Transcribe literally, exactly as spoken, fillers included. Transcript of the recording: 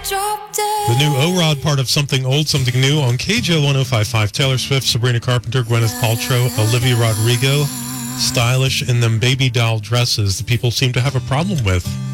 The new O-Rod, part of Something Old, Something New on K J O one oh five point five. Taylor Swift, Sabrina Carpenter, Gwyneth Paltrow, Olivia Rodrigo. Stylish in them baby doll dresses that people seem to have a problem with.